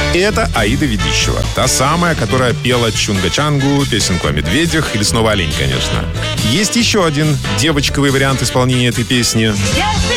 И это Аида Ведищева. Та самая, которая пела Чунга-Чангу, песенку о медведях или снова олень, конечно. Есть еще один девочковый вариант исполнения этой песни. Если